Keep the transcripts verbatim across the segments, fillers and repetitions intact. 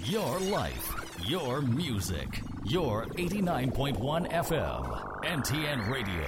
Your life, your music, your eighty-nine point one F M, N T N Radio.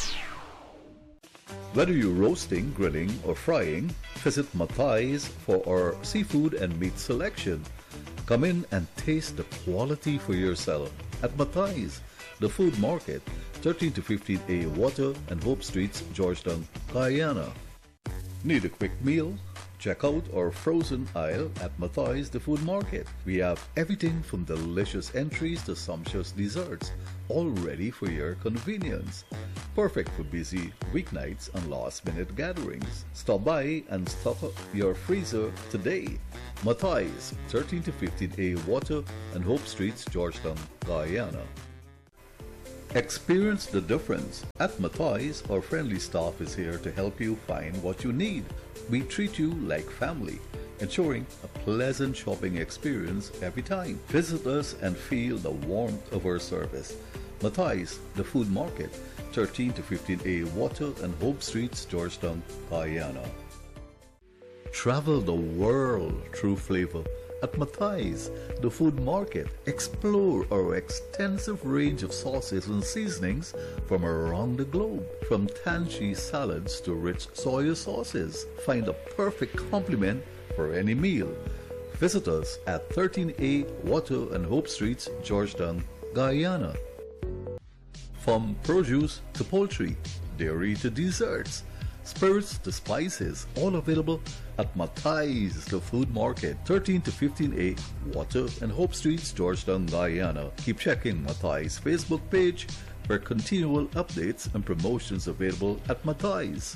Whether you're roasting, grilling, or frying, visit Matthai's for our seafood and meat selection. Come in and taste the quality for yourself at Matthai's, the food market, thirteen to fifteen A Water and Hope Streets, Georgetown, Guyana. Need a quick meal? Check out our frozen aisle at Matthai's, the food market. We have everything from delicious entries to sumptuous desserts, all ready for your convenience. Perfect for busy weeknights and last-minute gatherings. Stop by and stock up your freezer today. Matthai's, thirteen to fifteen A Water and Hope Streets, Georgetown, Guyana. Experience the difference. At Matthai's, our friendly staff is here to help you find what you need. We treat you like family, ensuring a pleasant shopping experience every time. Visit us and feel the warmth of our service. Matthai's, the food market, thirteen to fifteen A Water and Hope Streets, Georgetown, Guyana. Travel the world through flavor at Matthai's, the food market. Explore our extensive range of sauces and seasonings from around the globe. From tangy salads to rich soy sauces, find the perfect complement for any meal. Visit us at thirteen A Water and Hope Streets, Georgetown, Guyana. From produce to poultry, dairy to desserts, spirits to spices, all available at Matthai's, the food market, thirteen to fifteen A Water and Hope Streets, Georgetown, Guyana. Keep checking Matthai's Facebook page for continual updates and promotions available at Matthai's.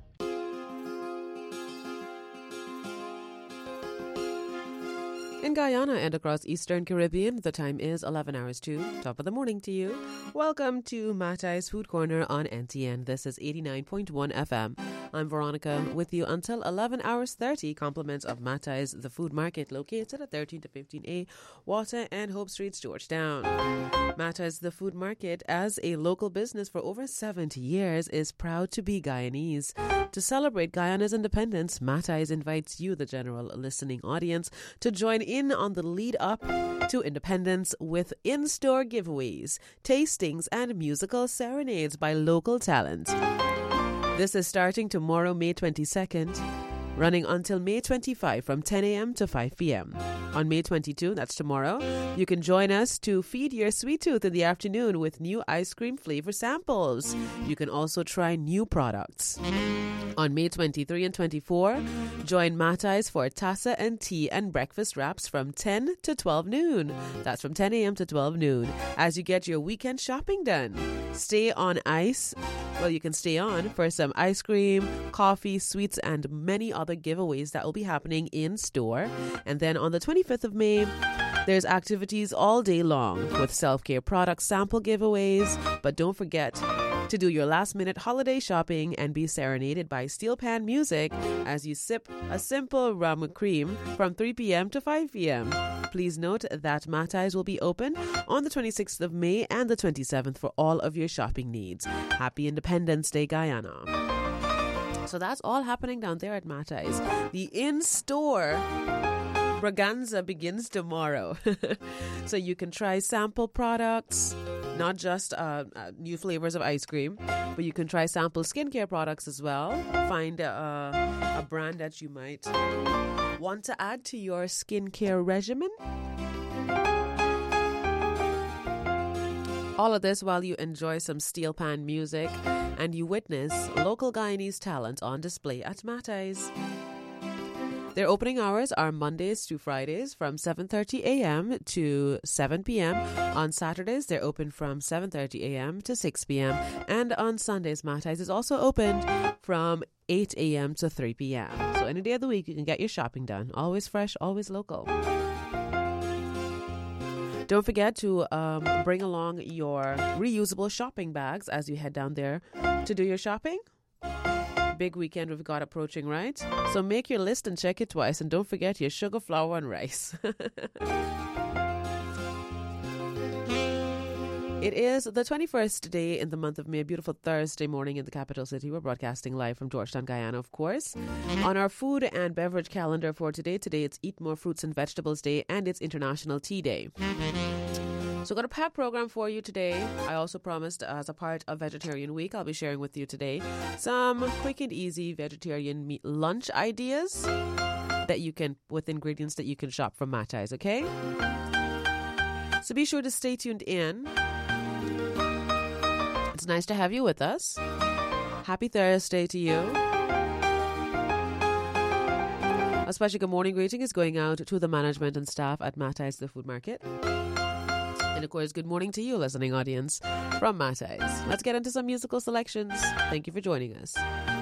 In Guyana and across Eastern Caribbean, the time is eleven hours to top of the morning to you. Welcome to Matthai's Food Corner on N T N. This is eighty-nine point one F M. I'm Veronica with you until eleven hours thirty. Compliments of Matthai's, the food market located at thirteen to fifteen A Water and Hope Streets, Georgetown. Matthai's, the food market, as a local business for over seventy years, is proud to be Guyanese. To celebrate Guyana's independence, Matthai's invites you, the general listening audience, to join in on the lead up to independence with in-store giveaways, tastings, and musical serenades by local talent. This is starting tomorrow, May twenty-second, running until May twenty-fifth from ten a.m. to five p.m. On May twenty-second, that's tomorrow, you can join us to feed your sweet tooth in the afternoon with new ice cream flavor samples. You can also try new products. On May twenty-third and twenty-fourth, join Matthai's for tassa and tea and breakfast wraps from ten to twelve noon. That's from ten a.m. to twelve noon as you get your weekend shopping done. Stay on ice. Well, you can stay on for some ice cream, coffee, sweets, and many other giveaways that will be happening in store. And then on the twenty-fifth of May, there's activities all day long with self-care product sample giveaways. But don't forget to do your last-minute holiday shopping and be serenaded by steel pan music as you sip a simple rum and cream from three p.m. to five p.m. Please note that Matthai's will be open on the twenty-sixth of May and the twenty-seventh for all of your shopping needs. Happy Independence Day, Guyana. So that's all happening down there at Matthai's. The in-store Braganza begins tomorrow. So you can try sample products, not just uh, uh, new flavors of ice cream, but you can try sample skincare products as well. Find uh, a brand that you might want to add to your skincare regimen. All of this while you enjoy some steel pan music and you witness local Guyanese talent on display at Matthai's. Their opening hours are Mondays to Fridays from seven thirty a.m. to seven p.m. On Saturdays, they're open from seven thirty a.m. to six p.m. And on Sundays, Matthai's is also opened from eight a.m. to three p.m. So any day of the week, you can get your shopping done. Always fresh, always local. Don't forget to um, bring along your reusable shopping bags as you head down there to do your shopping. Big weekend we've got approaching, right? So make your list and check it twice. And don't forget your sugar, flour, and rice. It is the twenty-first day in the month of May, a beautiful Thursday morning in the capital city. We're broadcasting live from Georgetown, Guyana, of course. On our food and beverage calendar for today, today it's Eat More Fruits and Vegetables Day and it's International Tea Day. So I've got a packed program for you today. I also promised as a part of Vegetarian Week, I'll be sharing with you today some quick and easy vegetarian meat lunch ideas that you can, with ingredients that you can shop from Mattai's, okay? So be sure to stay tuned in. It's nice to have you with us. Happy Thursday to you. A special good morning greeting is going out to the management and staff at Mattai's The Food Market. And of course, good morning to you, listening audience, from Mattai's. Let's get into some musical selections. Thank you for joining us.